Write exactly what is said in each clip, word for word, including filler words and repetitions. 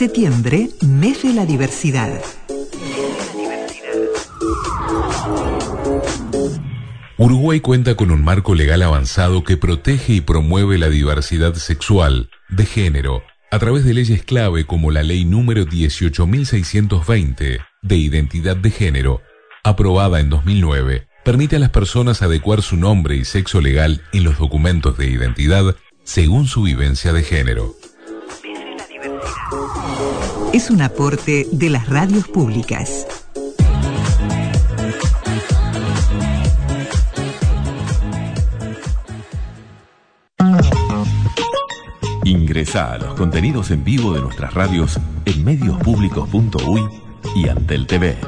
Septiembre, mes de la diversidad. Uruguay cuenta con un marco legal avanzado que protege y promueve la diversidad sexual, de género, a través de leyes clave como la Ley número dieciocho mil seiscientos veinte, de identidad de género, aprobada en dos mil nueve, permite a las personas adecuar su nombre y sexo legal en los documentos de identidad según su vivencia de género. Es un aporte de las radios públicas. Ingresá a los contenidos en vivo de nuestras radios en medios públicos punto uy y Antel T V.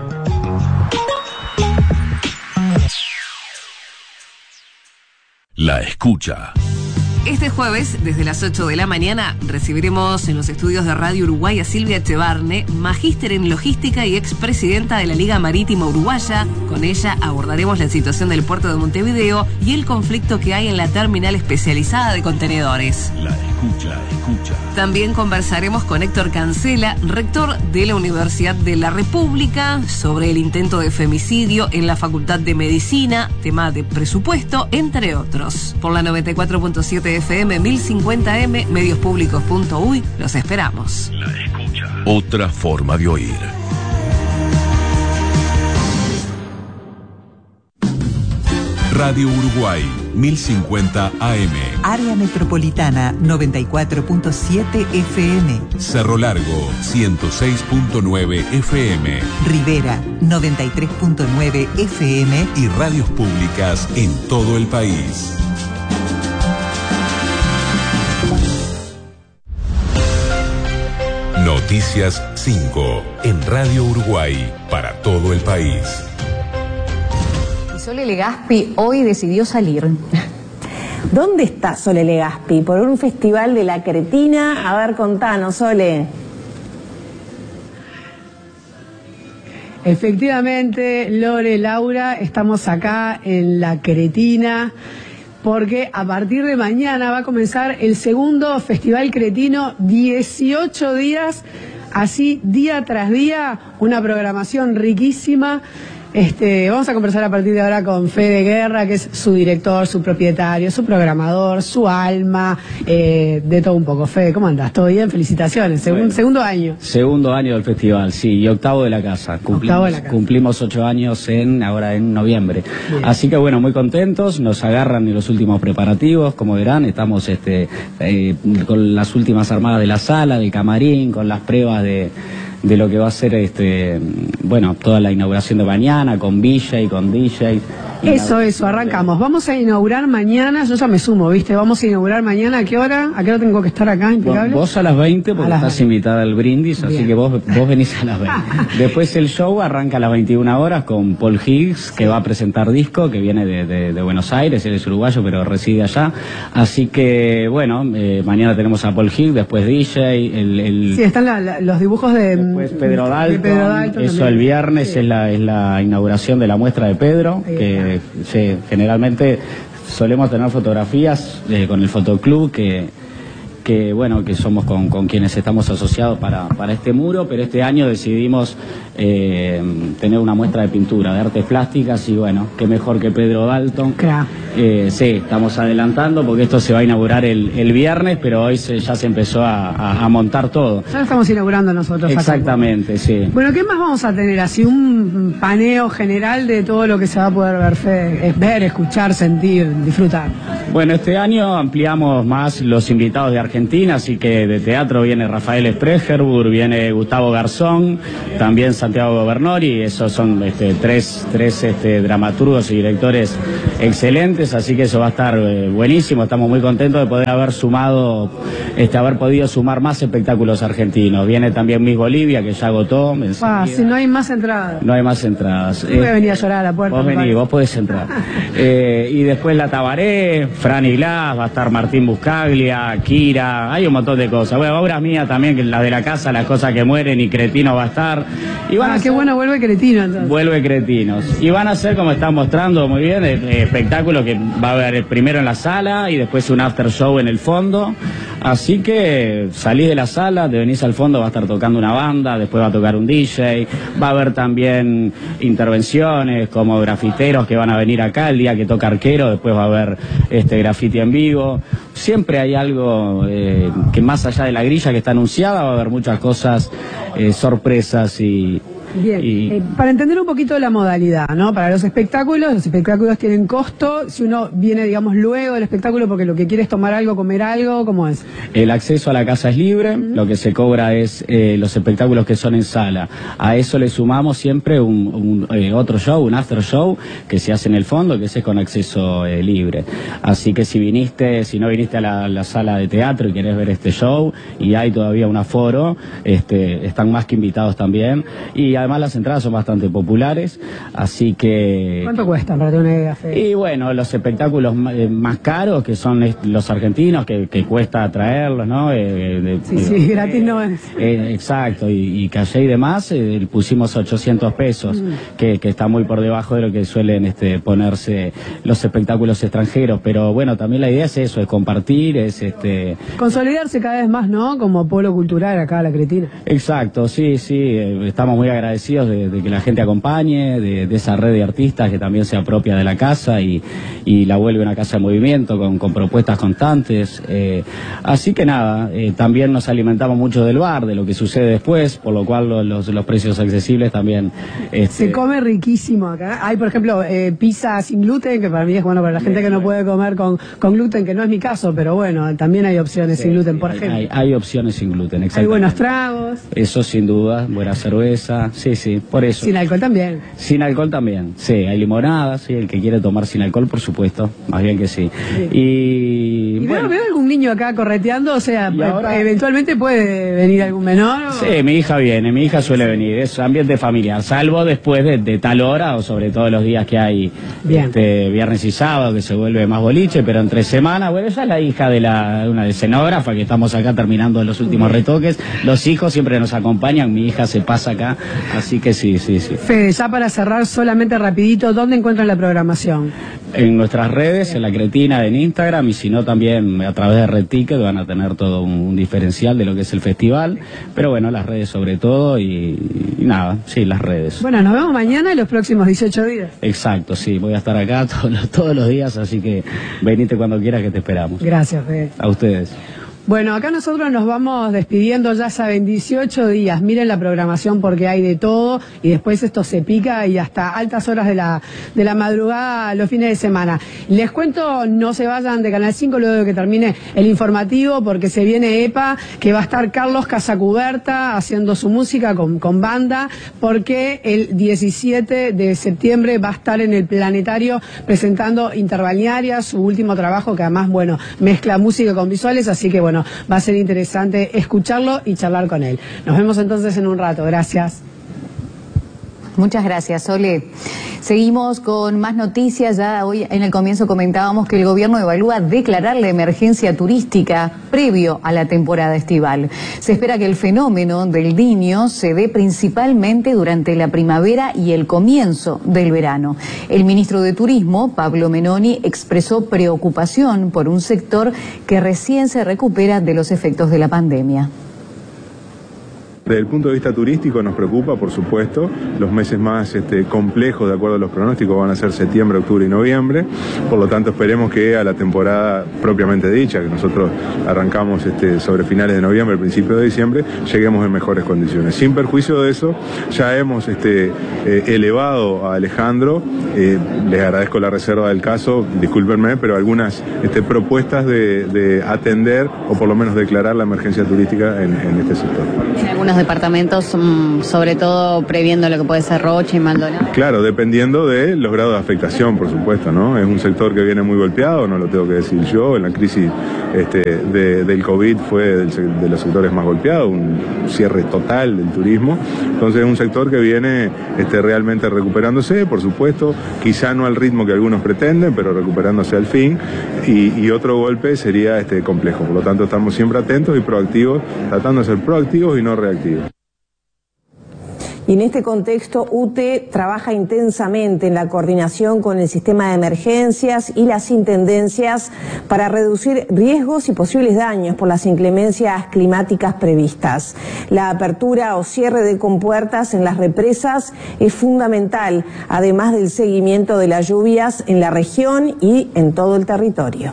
La escucha. Este jueves, desde las ocho de la mañana, recibiremos en los estudios de Radio Uruguay a Silvia Echevarne, magíster en logística y expresidenta de la Liga Marítima Uruguaya. Con ella abordaremos la situación del puerto de Montevideo y el conflicto que hay en la terminal especializada de contenedores. La escucha, escucha. También conversaremos con Héctor Cancela, rector de la Universidad de la República, sobre el intento de femicidio en la Facultad de Medicina, tema de presupuesto, entre otros. Por la noventa y cuatro punto siete F M mil cincuenta M, medios públicos punto uy, los esperamos. La escucha. Otra forma de oír. Radio Uruguay, mil cincuenta A M. Área Metropolitana, noventa y cuatro punto siete F M. Cerro Largo, ciento seis punto nueve F M. Rivera, noventa y tres punto nueve F M. Y radios públicas en todo el país. Noticias cinco, en Radio Uruguay, para todo el país. Sole Legaspi hoy decidió salir. ¿Dónde está Sole Legaspi? ¿Por un festival de la Cretina? A ver, contanos, Sole. Efectivamente, Lore, Laura, estamos acá en la Cretina porque a partir de mañana va a comenzar el segundo Festival Cretino, dieciocho días, así día tras día, una programación riquísima. Este, vamos a conversar a partir de ahora con Fede Guerra, que es su director, su propietario, su programador, su alma, eh, de todo un poco. Fede, ¿cómo andás? ¿Todo bien? Felicitaciones. Segun, bueno, segundo año. Segundo año del festival, sí, y octavo de la casa. Cumplimos, octavo de la casa. Cumplimos ocho años en ahora en noviembre. Bien. Así que bueno, muy contentos, nos agarran en los últimos preparativos, como verán, estamos este, eh, con las últimas armadas de la sala, del camarín, con las pruebas de... de lo que va a ser este bueno toda la inauguración de mañana con V J y con D J. Eso, eso, arrancamos. Vamos a inaugurar mañana, yo ya me sumo, ¿viste? Vamos a inaugurar mañana, ¿a qué hora? ¿A qué hora tengo que estar acá, impecable? Vos a las veinte, porque estás veinte. Invitada al brindis, Bien. Así que vos, vos venís a las veinte. Después el show arranca a las veintiuna horas con Paul Higgs, que va a presentar disco, que viene de, de, de Buenos Aires, él es uruguayo, pero reside allá. Así que, bueno, eh, mañana tenemos a Paul Higgs, después D J, el... el... Sí, están la, la, los dibujos de... Después Pedro Dalton, de Pedro Dalton eso también. El viernes sí. es, la, es la inauguración de la muestra de Pedro, Ahí que sí, generalmente solemos tener fotografías eh, con el fotoclub que, que bueno, que somos con, con quienes estamos asociados para, para este muro, pero este año decidimos eh, tener una muestra de pintura, de artes plásticas, y bueno, qué mejor que Pedro Dalton. Claro. Eh, sí, estamos adelantando porque esto se va a inaugurar el, el viernes, pero hoy se, ya se empezó a, a, a montar todo. Ya lo estamos inaugurando nosotros. Exactamente, acá. Sí. Bueno, ¿qué más vamos a tener? Así un paneo general de todo lo que se va a poder ver, Fede, es ver, escuchar, sentir, disfrutar. Bueno, este año ampliamos más los invitados de Argentina, así que de teatro viene Rafael Sprecherburg, viene Gustavo Garzón, también Santiago Gobernori, esos son este, tres, tres este, dramaturgos y directores excelentes. Así que eso va a estar eh, buenísimo. Estamos muy contentos de poder haber sumado, este, haber podido sumar más espectáculos argentinos. Viene también Miss Bolivia, que ya agotó. Ah, si no hay más entradas. No hay más entradas. Yo voy a venir a llorar a la puerta. Vos venís, vos podés entrar. eh, y después la Tabaré, Fran y Glass, va a estar Martín Buscaglia, Kira, hay un montón de cosas. Bueno, obras mías también, que las de la casa, Las cosas que mueren, y Cretino va a estar. Y van ah, a qué ser... bueno, vuelve Cretino entonces. Vuelve Cretinos. Y van a ser, como están mostrando muy bien, eh, espectáculos que va a haber primero en la sala y después un after show en el fondo. Así que salís de la sala, te venís al fondo, va a estar tocando una banda, después va a tocar un D J, va a haber también intervenciones como grafiteros que van a venir acá el día que toca Arquero, después va a haber este graffiti en vivo. Siempre hay algo eh, que más allá de la grilla que está anunciada, va a haber muchas cosas, eh, sorpresas y... Bien, Y... eh, para entender un poquito la modalidad, ¿no? Para los espectáculos, los espectáculos tienen costo. Si uno viene, digamos, luego del espectáculo porque lo que quiere es tomar algo, comer algo, ¿cómo es? El acceso a la casa es libre, uh-huh. Lo que se cobra es eh, los espectáculos que son en sala. A eso le sumamos siempre un, un eh, otro show, un after show, que se hace en el fondo, que ese es con acceso eh, libre. Así que si viniste, si no viniste a la, la sala de teatro y querés ver este show, y hay todavía un aforo, este, están más que invitados también. Y además las entradas son bastante populares, así que... ¿Cuánto cuestan para tener una idea, Fede? Y bueno, los espectáculos más caros, que son los argentinos, que, que cuesta traerlos, ¿no? Eh, de, sí, sí, eh, gratis no es. Eh, exacto, y, y Calle y demás, eh, pusimos ochocientos pesos, mm. que, que está muy por debajo de lo que suelen este, ponerse los espectáculos extranjeros, pero bueno, también la idea es eso, es compartir, es este... consolidarse cada vez más, ¿no? Como polo cultural acá, La Cretina. Exacto, sí, sí, eh, estamos muy agradecidos de, de que la gente acompañe, de, de esa red de artistas que también se apropia de la casa y, y la vuelve una casa en movimiento con, con propuestas constantes. Eh, así que nada, eh, también nos alimentamos mucho del bar, de lo que sucede después, por lo cual los, los, los precios accesibles también... Este... Se come riquísimo acá. Hay, por ejemplo, eh, pizza sin gluten, que para mí es bueno para la gente que no puede comer con, con gluten, que no es mi caso, pero bueno, también hay opciones sí, sin gluten, por hay, ejemplo. Hay, hay opciones sin gluten, exactamente. Hay buenos tragos. Eso sin duda, buena cerveza, sí, sí. Por eso. Sin alcohol también. Sin alcohol también, sí, hay limonada, sí, el que quiere tomar sin alcohol, por supuesto, más bien que sí. sí. Y, ¿Y bueno, veo, veo algún niño acá correteando? O sea, ahora... eventualmente puede venir algún menor. ¿O? Sí, mi hija viene, mi hija suele venir, es ambiente familiar, salvo después de, de tal hora, o sobre todo los días que hay este, viernes y sábado, que se vuelve más boliche, pero entre semana, bueno, ella es la hija de la, una escenógrafa, que estamos acá terminando los últimos Bien. retoques, los hijos siempre nos acompañan, mi hija se pasa acá, así que sí, sí, sí. Fede, ya para cerrar solamente rapidito, ¿dónde encuentran la programación? En nuestras redes, en La Cretina, en Instagram, y si no también a través de Red Ticket van a tener todo un, un diferencial de lo que es el festival, pero bueno, las redes sobre todo y, y nada, sí, las redes. Bueno, nos vemos mañana y los próximos dieciocho días. Exacto, sí, voy a estar acá todos los, todos los días, así que venite cuando quieras que te esperamos. Gracias, Fede. A ustedes. Bueno, acá nosotros nos vamos despidiendo, ya saben, dieciocho días. Miren la programación porque hay de todo y después esto se pica y hasta altas horas de la, de la madrugada los fines de semana. Les cuento, no se vayan de Canal cinco luego de que termine el informativo porque se viene EPA, que va a estar Carlos Casacuberta haciendo su música con, con banda, porque el diecisiete de septiembre va a estar en el Planetario presentando Interbalnearia, su último trabajo que además, bueno, mezcla música con visuales, así que bueno, va a ser interesante escucharlo y charlar con él. Nos vemos entonces en un rato. Gracias. Muchas gracias, Sole. Seguimos con más noticias. Ya hoy en el comienzo comentábamos que el gobierno evalúa declarar la emergencia turística previo a la temporada estival. Se espera que el fenómeno del Niño se dé principalmente durante la primavera y el comienzo del verano. El ministro de Turismo, Pablo Menoni, expresó preocupación por un sector que recién se recupera de los efectos de la pandemia. Desde el punto de vista turístico nos preocupa, por supuesto, los meses más este, complejos, de acuerdo a los pronósticos, van a ser septiembre, octubre y noviembre, por lo tanto esperemos que a la temporada propiamente dicha, que nosotros arrancamos este, sobre finales de noviembre, principio de diciembre, lleguemos en mejores condiciones. Sin perjuicio de eso, ya hemos este, eh, elevado a Alejandro, eh, les agradezco la reserva del caso, discúlpenme, pero algunas este, propuestas de, de atender o por lo menos declarar la emergencia turística en, en este sector. En algunos departamentos, sobre todo previendo lo que puede ser Rocha y Maldonado. Claro, dependiendo de los grados de afectación, por supuesto, ¿no? Es un sector que viene muy golpeado, no lo tengo que decir yo, en la crisis este, de, del COVID fue del, de los sectores más golpeados, un cierre total del turismo, entonces es un sector que viene este, realmente recuperándose, por supuesto, quizá no al ritmo que algunos pretenden, pero recuperándose al fin, y, y otro golpe sería este, complejo, por lo tanto estamos siempre atentos y proactivos, tratando de ser proactivos y no reactivos. Y en este contexto, U T E trabaja intensamente en la coordinación con el sistema de emergencias y las intendencias para reducir riesgos y posibles daños por las inclemencias climáticas previstas. La apertura o cierre de compuertas en las represas es fundamental, además del seguimiento de las lluvias en la región y en todo el territorio.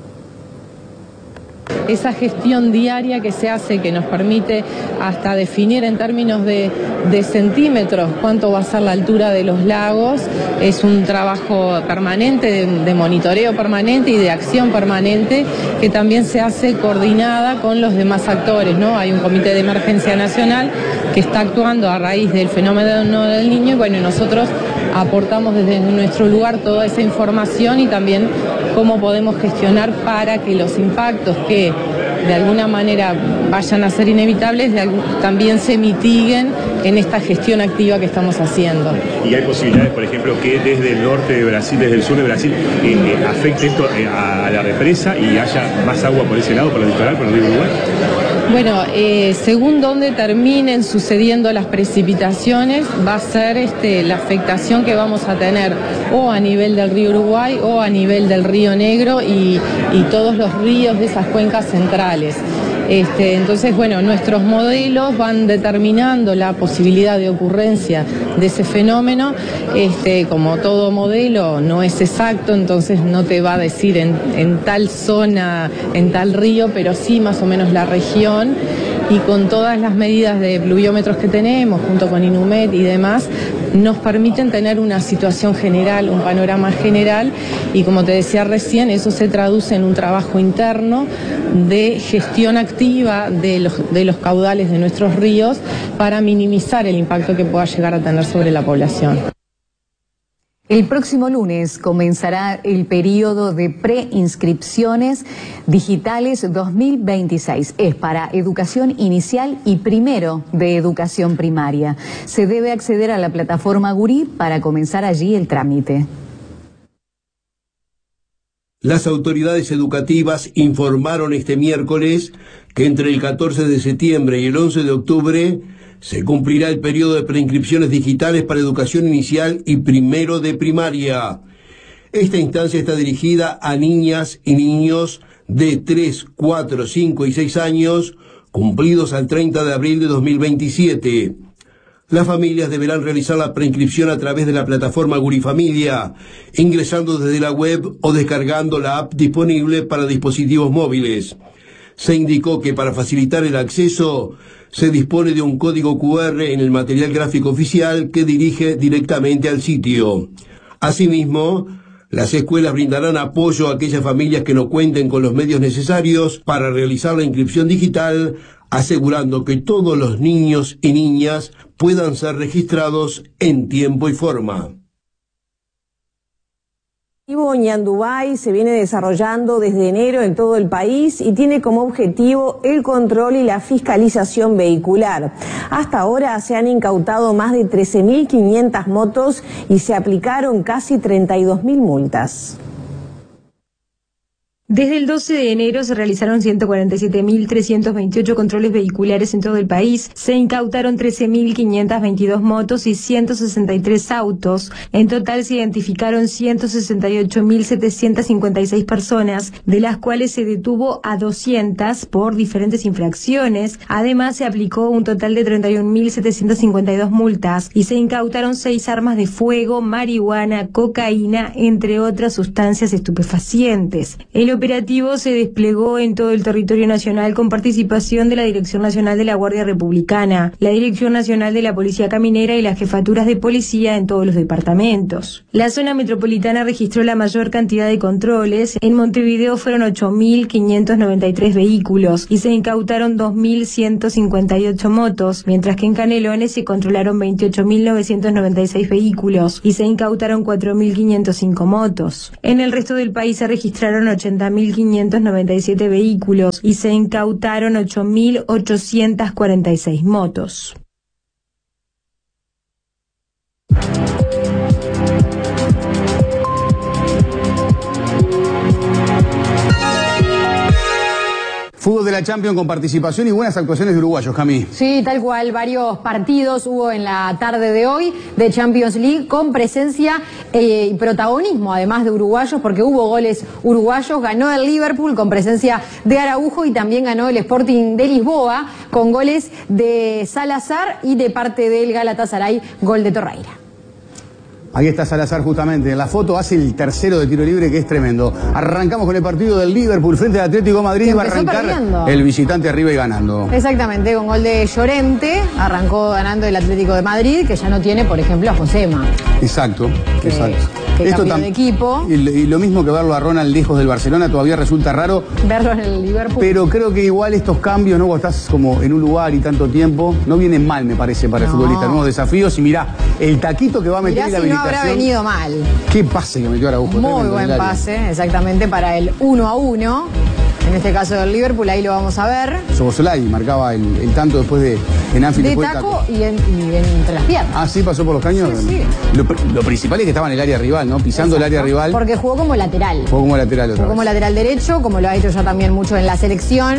Esa gestión diaria que se hace, que nos permite hasta definir en términos de, de centímetros cuánto va a ser la altura de los lagos, es un trabajo permanente, de, de monitoreo permanente y de acción permanente, que también se hace coordinada con los demás actores, ¿no? Hay un comité de emergencia nacional que está actuando a raíz del fenómeno del Niño, y bueno, nosotros aportamos desde nuestro lugar toda esa información y también cómo podemos gestionar para que los impactos que de alguna manera vayan a ser inevitables de, también se mitiguen en esta gestión activa que estamos haciendo. ¿Y hay posibilidades, por ejemplo, que desde el norte de Brasil, desde el sur de Brasil, eh, eh, afecte esto eh, a, a la represa y haya más agua por ese lado, por el litoral, por el río Uruguay? Bueno, eh, según donde terminen sucediendo las precipitaciones, va a ser este, la afectación que vamos a tener o a nivel del río Uruguay o a nivel del río Negro y, y todos los ríos de esas cuencas centrales. Este, entonces, bueno, nuestros modelos van determinando la posibilidad de ocurrencia de ese fenómeno. Este, como todo modelo no es exacto, entonces no te va a decir en, en tal zona, en tal río, pero sí más o menos la región. Y con todas las medidas de pluviómetros que tenemos, junto con INUMED y demás, nos permiten tener una situación general, un panorama general, y como te decía recién, eso se traduce en un trabajo interno de gestión activa de los, de los caudales de nuestros ríos para minimizar el impacto que pueda llegar a tener sobre la población. El próximo lunes comenzará el periodo de preinscripciones digitales dos mil veintiséis. Es para educación inicial y primero de educación primaria. Se debe acceder a la plataforma Gurí para comenzar allí el trámite. Las autoridades educativas informaron este miércoles que entre el catorce de septiembre y el once de octubre se cumplirá el periodo de preinscripciones digitales para educación inicial y primero de primaria. Esta instancia está dirigida a niñas y niños de tres, cuatro, cinco y seis años, cumplidos al treinta de abril de dos mil veintisiete. Las familias deberán realizar la preinscripción a través de la plataforma Gurí Familia, ingresando desde la web o descargando la app disponible para dispositivos móviles. Se indicó que para facilitar el acceso se dispone de un código cu erre en el material gráfico oficial que dirige directamente al sitio. Asimismo, las escuelas brindarán apoyo a aquellas familias que no cuenten con los medios necesarios para realizar la inscripción digital, asegurando que todos los niños y niñas puedan ser registrados en tiempo y forma. El operativo Ñandubay se viene desarrollando desde enero en todo el país y tiene como objetivo el control y la fiscalización vehicular. Hasta ahora se han incautado más de trece mil quinientas motos y se aplicaron casi treinta y dos mil multas. Desde el doce de enero se realizaron ciento cuarenta y siete mil trescientos veintiocho controles vehiculares en todo el país, se incautaron trece mil quinientas veintidós motos y ciento sesenta y tres autos. En total se identificaron ciento sesenta y ocho mil setecientos cincuenta y seis personas, de las cuales se detuvo a doscientas por diferentes infracciones. Además se aplicó un total de treinta y un mil setecientos cincuenta y dos multas y se incautaron seis armas de fuego, marihuana, cocaína, entre otras sustancias estupefacientes. El operativo se desplegó en todo el territorio nacional con participación de la Dirección Nacional de la Guardia Republicana, la Dirección Nacional de la Policía Caminera y las jefaturas de policía en todos los departamentos. La zona metropolitana registró la mayor cantidad de controles. En Montevideo fueron ocho mil quinientos noventa y tres vehículos y se incautaron dos mil ciento cincuenta y ocho motos, mientras que en Canelones se controlaron veintiocho mil novecientos noventa y seis vehículos y se incautaron cuatro mil quinientos cinco motos. En el resto del país se registraron ochenta mil quinientos noventa y siete vehículos y se incautaron ocho mil ochocientos cuarenta y seis motos. Fútbol de la Champions con participación y buenas actuaciones de uruguayos, Cami. Sí, tal cual, varios partidos hubo en la tarde de hoy de Champions League con presencia eh, y protagonismo además de uruguayos, porque hubo goles uruguayos. Ganó el Liverpool con presencia de Araujo y también ganó el Sporting de Lisboa con goles de Salazar y de parte del Galatasaray, gol de Torreira. Ahí está Salazar justamente en la foto, hace el tercero de tiro libre que es tremendo. Arrancamos con el partido del Liverpool frente al Atlético de Madrid, va a arrancar perdiendo. El visitante arriba y ganando. Exactamente, con gol de Llorente, arrancó ganando el Atlético de Madrid, que ya no tiene, por ejemplo, a Josema. Exacto, que, exacto. Que Esto cambió de equipo. Y, y lo mismo que verlo a Ronald lejos del Barcelona, todavía resulta raro. Verlo en el Liverpool. Pero creo que igual estos cambios, ¿no? Cuando estás como en un lugar y tanto tiempo, no vienen mal, me parece, para no. el futbolista. Nuevos desafíos y mirá, el taquito que va a meter mirá y la si habilitación. No habrá venido mal. Qué pase que metió Araujo. Muy buen pase, exactamente, para el uno a uno. En este caso del Liverpool, ahí lo vamos a ver. Soboslai marcaba el, el tanto después de en Anfield. De taco, taco. Y, en, y en, entre las piernas. Ah, sí, pasó por los caños. Sí, sí. Lo, lo principal es que estaba en el área rival, ¿no? Pisando Exacto. el área rival. Porque jugó como lateral. Jugó como lateral otra Jugó vez. como lateral derecho, como lo ha hecho ya también mucho en la selección.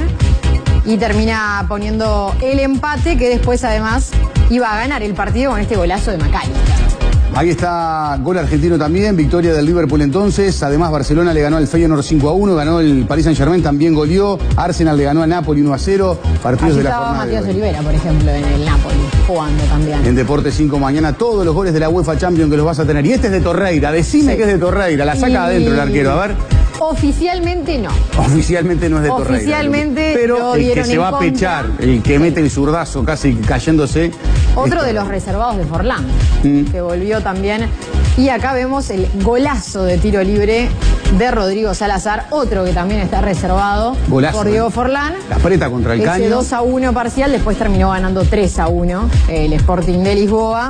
Y termina poniendo el empate, que después además iba a ganar el partido con este golazo de McAllister. Ahí está, gol argentino también, victoria del Liverpool entonces. Además Barcelona le ganó al Feyenoord cinco a uno, ganó el Paris Saint-Germain, también goleó. Arsenal le ganó a Napoli uno a cero. Partidos Allí de la estaba jornada. Matías Olivera, por ejemplo, en el Napoli, jugando también. En Deportes cinco mañana, todos los goles de la UEFA Champions que los vas a tener. Y este es de Torreira, decime sí. que es de Torreira, la saca y... adentro el arquero, a ver. Oficialmente no. Oficialmente no es de Torreira. Oficialmente pero el que se va a contra. pechar, el que mete el zurdazo casi cayéndose. Otro de los reservados de Forlán, mm. que volvió también. Y acá vemos el golazo de tiro libre de Rodrigo Salazar, otro que también está reservado golazo, por Diego Forlán. La apreta contra el Ese caño. dos a uno parcial, después terminó ganando tres a uno el Sporting de Lisboa.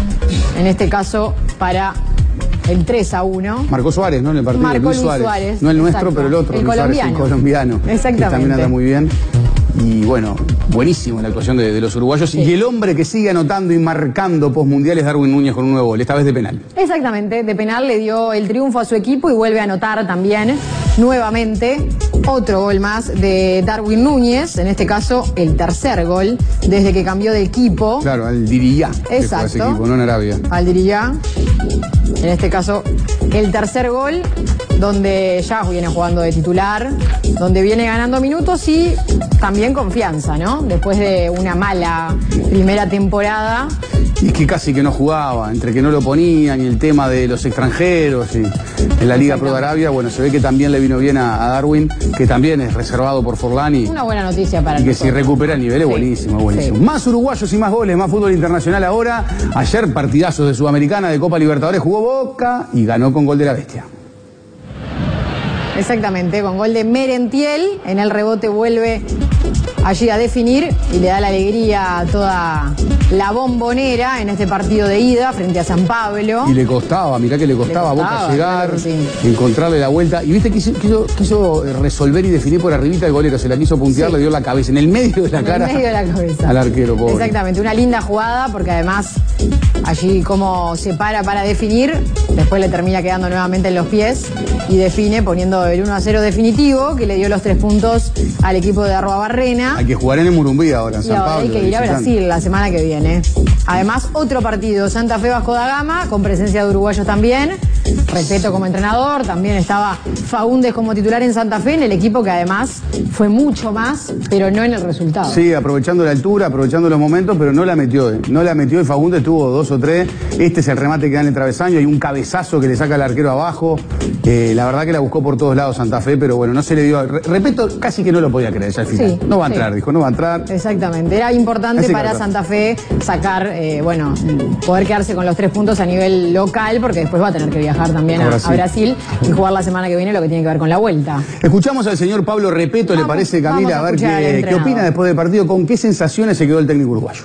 En este caso para el tres a uno. Marcó Suárez, ¿no? En el partido. Marcó Luis Luis Suárez. Suárez. No el nuestro, exacto. pero el otro. El Luis colombiano. Suárez, el colombiano. Exactamente. Que también anda muy bien. Y bueno, buenísimo la actuación de, de los uruguayos. Sí. Y el hombre que sigue anotando y marcando postmundiales, Darwin Núñez con un nuevo gol, esta vez de penal. Exactamente, de penal le dio el triunfo a su equipo y vuelve a anotar también nuevamente otro gol más de Darwin Núñez, en este caso el tercer gol desde que cambió de equipo. Claro, al Diriyah. Exacto. Ese equipo, no en Arabia. Al Diriyah. En este caso el tercer gol, donde ya viene jugando de titular, donde viene ganando minutos y también confianza, ¿no? Después de una mala primera temporada. Y es que casi que no jugaba, entre que no lo ponían y el tema de los extranjeros y en la Liga Pro de Arabia, bueno, se ve que también le vino bien a, a Darwin, que también es reservado por Forlán y, una buena noticia para y que nosotros. si recupera el nivel es sí. buenísimo, buenísimo. Sí. Más uruguayos y más goles, más fútbol internacional ahora. Ayer partidazos de Sudamericana, de Copa Libertadores, jugó Boca y ganó con gol de la Bestia. Exactamente, con gol de Merentiel, en el rebote vuelve allí a definir y le da la alegría a toda la bombonera en este partido de ida frente a San Pablo. Y le costaba, mirá que le costaba, le costaba a Boca llegar, claro sí. encontrarle la vuelta. Y viste, quiso, quiso, quiso resolver y definir por arribita el golero, se la quiso puntear, sí. le dio la cabeza, en el medio de la en cara. En el medio de la cabeza. Al arquero, pobre. Exactamente, una linda jugada porque además allí como se para para definir, después le termina quedando nuevamente en los pies y define poniendo el uno a cero definitivo, que le dio los tres puntos al equipo de Arruabarrena. Hay que jugar en el Murumbí ahora, en y San ahora Pablo. Hay que ir a Brasil la semana que viene. Además, otro partido, Santa Fe Vasco da Gama, con presencia de uruguayos también. Respeto como entrenador, también estaba Faúndez como titular en Santa Fe, en el equipo que además fue mucho más, pero no en el resultado. Sí, aprovechando la altura, aprovechando los momentos, pero no la metió. Eh. No la metió y Faúndez tuvo dos o tres. Este es el remate que da en el travesaño, hay un cabezazo que le saca el arquero abajo. Eh, la verdad que la buscó por todos lados Santa Fe, pero bueno, no se le dio. Repito, casi que no lo podía creer ya al final. Sí, no va a entrar, sí. dijo, no va a entrar. Exactamente, era importante Así para Santa Fe sacar, eh, bueno, poder quedarse con los tres puntos a nivel local, porque después va a tener que viajar también a, a Brasil y jugar la semana que viene lo que tiene que ver con la vuelta. Escuchamos al señor Pablo Repeto, vamos, ¿le parece, Camila? A, a ver qué, qué opina después del partido, con qué sensaciones se quedó el técnico uruguayo.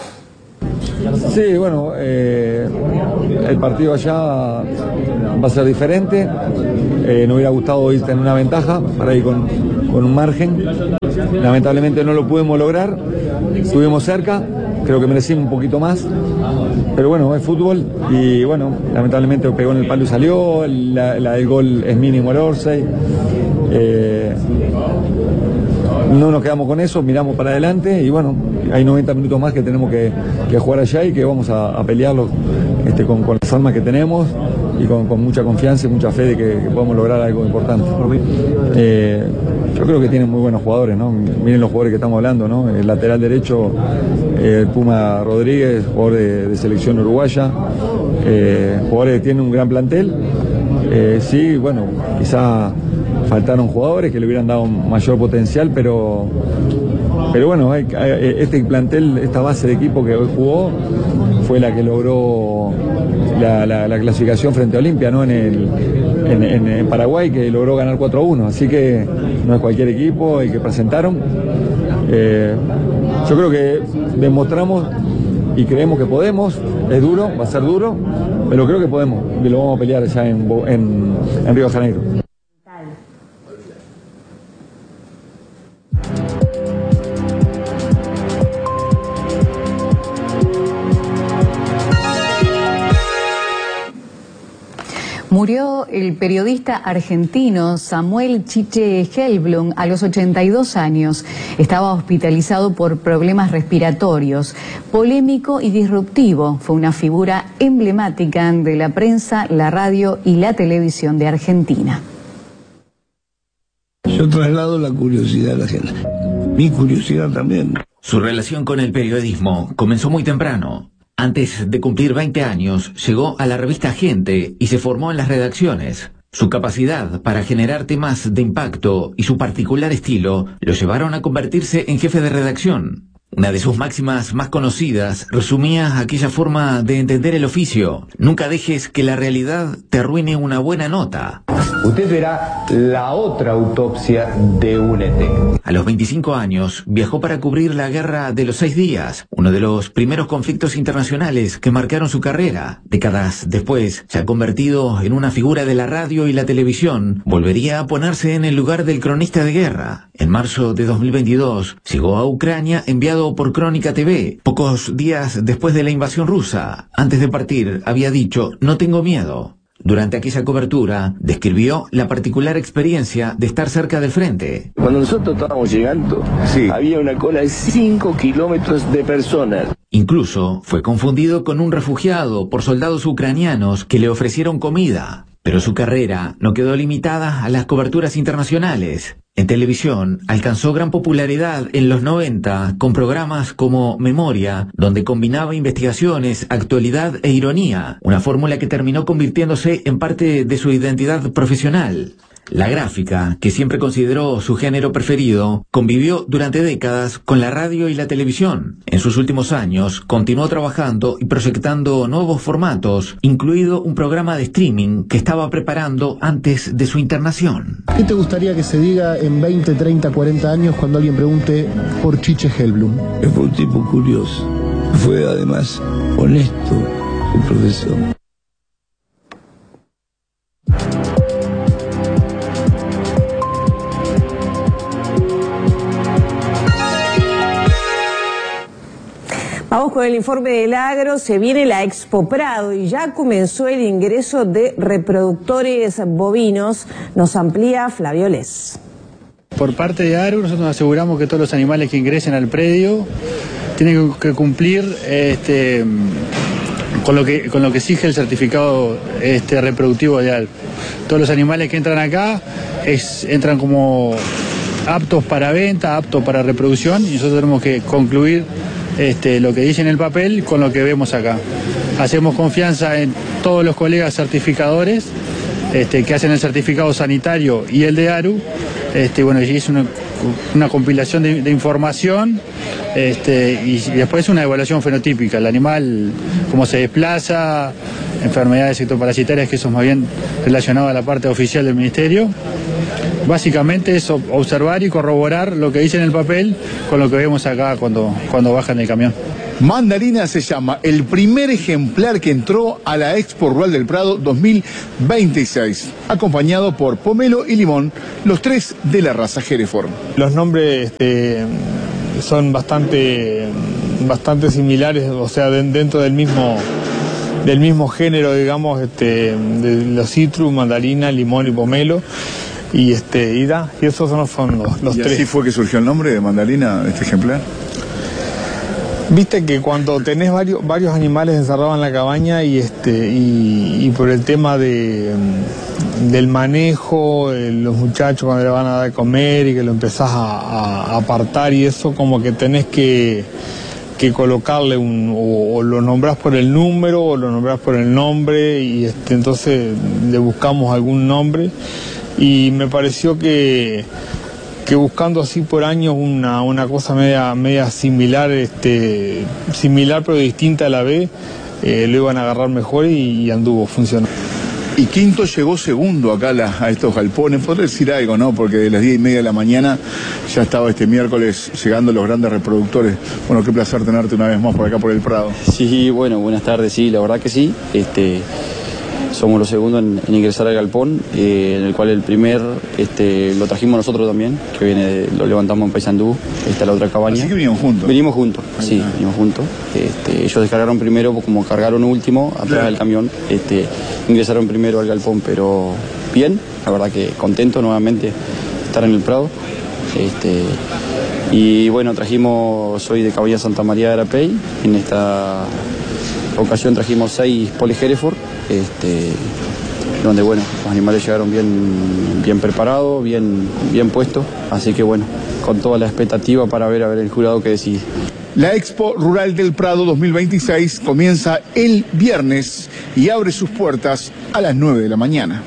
Sí, bueno, eh, el partido allá va a ser diferente. Eh, nos hubiera gustado ir tener una ventaja para ir con, con un margen. Lamentablemente no lo pudimos lograr. Estuvimos cerca, creo que merecimos un poquito más. Pero bueno, es fútbol y bueno, lamentablemente pegó en el palo y salió. La, la del gol es mínimo el Orsay. Eh, no nos quedamos con eso, miramos para adelante y bueno, hay noventa minutos más que tenemos que, que jugar allá y que vamos a, a pelearlo este, con, con las armas que tenemos y con, con mucha confianza y mucha fe de que, que podemos lograr algo importante. Eh, yo creo que tienen muy buenos jugadores, ¿no? Miren los jugadores que estamos hablando, ¿no? El lateral derecho, eh, Puma Rodríguez, jugador de, de selección uruguaya, eh, jugadores que tienen un gran plantel. Eh, sí, bueno, quizá faltaron jugadores que le hubieran dado un mayor potencial, pero pero bueno, hay, hay, este plantel, esta base de equipo que hoy jugó fue la que logró la, la, la clasificación frente a Olimpia, ¿no? En, el, en, en, en Paraguay, que logró ganar cuatro a uno, así que no es cualquier equipo el que presentaron. Eh, yo creo que demostramos y creemos que podemos, es duro, va a ser duro, pero creo que podemos y lo vamos a pelear ya en, en, en Río de Janeiro. Murió el periodista argentino Samuel Chiche Helblum a los ochenta y dos años. Estaba hospitalizado por problemas respiratorios. Polémico y disruptivo, fue una figura emblemática de la prensa, la radio y la televisión de Argentina. Yo traslado la curiosidad a la gente. Mi curiosidad también. Su relación con el periodismo comenzó muy temprano. Antes de cumplir veinte años, llegó a la revista Gente y se formó en las redacciones. Su capacidad para generar temas de impacto y su particular estilo lo llevaron a convertirse en jefe de redacción. Una de sus máximas más conocidas resumía aquella forma de entender el oficio: nunca dejes que la realidad te arruine una buena nota. Usted verá la otra autopsia de un E T. A los veinticinco años viajó para cubrir la Guerra de los Seis Días, uno de los primeros conflictos internacionales que marcaron su carrera. Décadas después, ya convertido en una figura de la radio y la televisión, volvería a ponerse en el lugar del cronista de guerra. En marzo de dos mil veintidós, llegó a Ucrania enviado por Crónica T V, pocos días después de la invasión rusa. Antes de partir, había dicho: no tengo miedo. Durante aquella cobertura, describió la particular experiencia de estar cerca del frente. Cuando nosotros estábamos llegando, sí, había una cola de cinco kilómetros de personas. Incluso fue confundido con un refugiado por soldados ucranianos que le ofrecieron comida. Pero su carrera no quedó limitada a las coberturas internacionales. En televisión alcanzó gran popularidad en los noventa con programas como Memoria, donde combinaba investigaciones, actualidad e ironía, una fórmula que terminó convirtiéndose en parte de su identidad profesional. La gráfica, que siempre consideró su género preferido, convivió durante décadas con la radio y la televisión. En sus últimos años, continuó trabajando y proyectando nuevos formatos, incluido un programa de streaming que estaba preparando antes de su internación. ¿Qué te gustaría que se diga en veinte, treinta, cuarenta años cuando alguien pregunte por Chiche Helblum? Fue un tipo curioso. Fue además honesto, su profesión. Vamos con el informe del agro. Se viene la Expo Prado y ya comenzó el ingreso de reproductores bovinos. Nos amplía Flavio Les. Por parte de ARU, nosotros nos aseguramos que todos los animales que ingresen al predio tienen que cumplir este, con lo que con lo que exige el certificado este, reproductivo de ARU. Todos los animales que entran acá es, entran como aptos para venta, aptos para reproducción, y nosotros tenemos que concluir Este, lo que dice en el papel con lo que vemos acá. Hacemos confianza en todos los colegas certificadores este, que hacen el certificado sanitario y el de ARU. Este, bueno, y es una, una compilación de, de información este, y, y después una evaluación fenotípica. El animal, cómo se desplaza, enfermedades ectoparasitarias, que eso es más bien relacionado a la parte oficial del ministerio. Básicamente es observar y corroborar lo que dice en el papel con lo que vemos acá cuando, cuando bajan del camión. Mandarina se llama el primer ejemplar que entró a la Expo Rural del Prado dos mil veintiséis, acompañado por Pomelo y Limón, los tres de la raza Hereford. Los nombres este, son bastante, bastante similares, o sea, de, dentro del mismo, del mismo género, digamos, este, de los citrus, mandarina, limón y pomelo. y este y da, y esos son, son los, los ¿Y tres. así fue que surgió el nombre de mandarina, este ejemplar? Viste que cuando tenés varios varios animales encerrados en la cabaña y este y, y por el tema de del manejo, eh, los muchachos cuando le van a dar de comer y que lo empezás a, a apartar y eso, como que tenés que, que colocarle un, o, o lo nombrás por el número o lo nombrás por el nombre y este entonces le buscamos algún nombre y me pareció que que buscando así por años una, una cosa media, media similar, este, similar pero distinta a la B, eh, lo iban a agarrar mejor y, y anduvo, funcionó. Y Quinto llegó segundo acá a, la, a estos galpones, podría decir algo, ¿no? Porque de las diez y media de la mañana ya estaba este miércoles llegando los grandes reproductores. Bueno, qué placer tenerte una vez más por acá por el Prado. Sí, bueno, buenas tardes, sí, la verdad que sí. Este, somos los segundos en, en ingresar al galpón, eh, en el cual el primer este, lo trajimos nosotros también, que viene de, lo levantamos en Paysandú, está la otra cabaña. Así que vinimos juntos. Venimos juntos, ahí sí, está. venimos juntos. Este, ellos descargaron primero, como cargaron último, atrás claro. del camión, este, ingresaron primero al galpón, pero bien, la verdad que contento nuevamente de estar en el Prado. Este, y bueno, trajimos, soy de Cabaña Santa María de Arapey, en esta ocasión trajimos seis Polish Hereford, este, donde bueno, los animales llegaron bien, bien preparados, bien, bien puestos, así que bueno, con toda la expectativa para ver a ver el jurado que decide. La Expo Rural del Prado dos mil veintiséis comienza el viernes y abre sus puertas a las nueve de la mañana.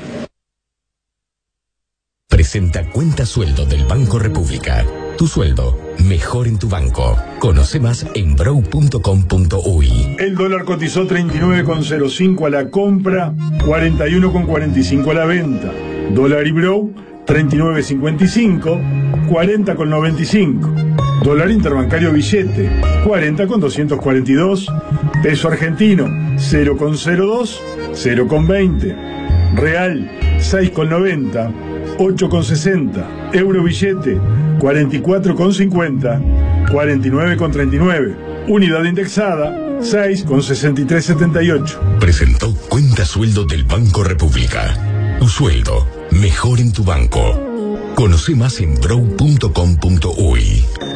Presenta Cuenta Sueldo del Banco República. Tu sueldo, mejor en tu banco. Conoce más en brow punto com punto uy. El dólar cotizó treinta y nueve con cero cinco a la compra, cuarenta y uno con cuarenta y cinco a la venta. Dólar y Brow, treinta y nueve cincuenta y cinco, cuarenta con noventa y cinco. Dólar interbancario billete, cuarenta con doscientos cuarenta y dos. Peso argentino, cero con cero dos, cero con veinte. Real, seis con noventa, ocho con sesenta. Euro billete, cuarenta y cuatro con cincuenta, cuarenta y nueve con treinta y nueve. Unidad indexada, seis con sesenta y tres setenta y ocho. Presentó Cuenta Sueldo del Banco República. Tu sueldo, mejor en tu banco. Conoce más en brow punto com punto uy.